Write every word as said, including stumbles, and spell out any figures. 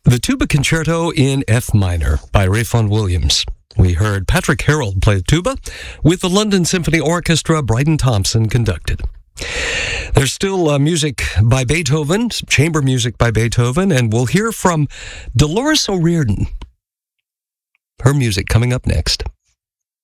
The Tuba Concerto in F minor by Rayfon Williams. We heard Patrick Harold play tuba with the London Symphony Orchestra. Bryden Thompson conducted. There's still uh, music by Beethoven, chamber music by Beethoven, and we'll hear from Dolores O'Riordan. Her music coming up next.